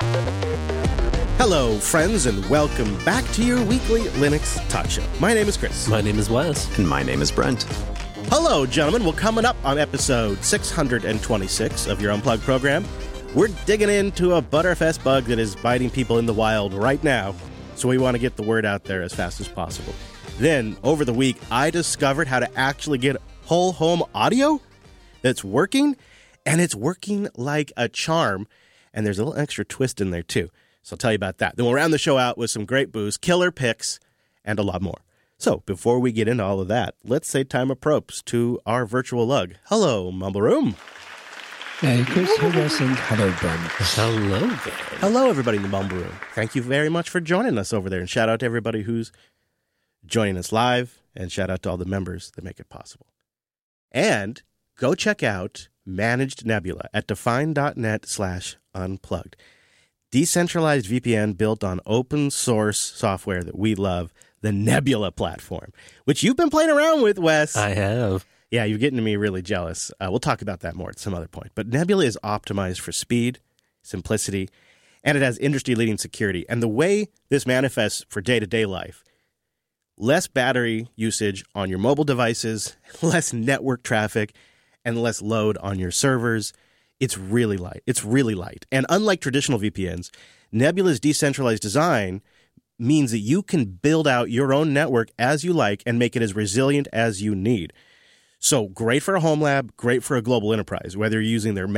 Hello, friends, and welcome back to your weekly Linux Talk Show. My name is Chris. My name is Wes. And my name is Brent. Hello, gentlemen. Well, coming up on episode 626 of your Unplugged program, we're digging into a Btrfs bug that is biting people in the wild right now, so we want to get the word out there as fast as possible. Then, over the week, I discovered how to actually get whole home audio that's working, and it's working like a charm, and there's a little extra twist in there, too. So I'll tell you about that. Then we'll round the show out with some great booze, killer picks, and a lot more. So before we get into all of that, let's say time apropos to our virtual lug. Hello, Mumble Room. Hey, Chris. Hey, Wes, and hello, Brent. Hello there. Hello, everybody in the Mumble Room. Thank you very much for joining us over there. And shout out to everybody who's joining us live, and shout out to all the members that make it possible. And go check out Managed Nebula at define.net/unplugged. Decentralized VPN built on open source software that we love, the Nebula platform, which you've been playing around with, Wes. I have. Yeah, you're getting me really jealous. We'll talk about that more at some other point. But Nebula is optimized for speed, simplicity, and it has industry-leading security. And the way this manifests for day-to-day life, less battery usage on your mobile devices, less network traffic, and less load on your servers. It's really light. It's really light. And unlike traditional VPNs, Nebula's decentralized design means that you can build out your own network as you like and make it as resilient as you need. So great for a home lab, great for a global enterprise, whether you're using their